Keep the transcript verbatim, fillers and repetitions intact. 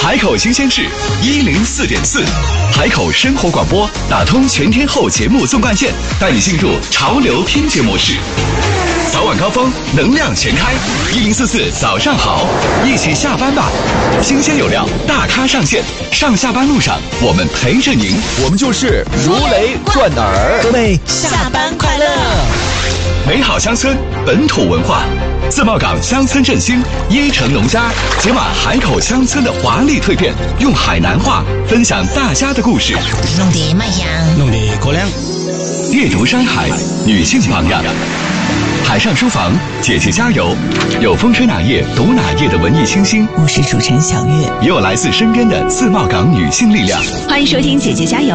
海口新鲜事一零四点四，海口生活广播打通全天候节目纵贯线，带你进入潮流听觉模式。早晚高峰，能量全开，一零四四早上好，一起下班吧。新鲜有料，大咖上线，上下班路上我们陪着您， 我们就是如雷贯耳。 各位下班快乐！ 美好乡村，本土文化。自贸港乡村振兴，椰城农家解码海口乡村的华丽蜕变，用海南话分享大家的故事， 弄得卖香， 弄得口亮。 阅读山海，女性榜样。海上书房，姐姐加油！有风吹哪页读哪页的文艺清新， 我是主持人小月， 也有来自身边的自贸港女性力量。 欢迎收听姐姐加油。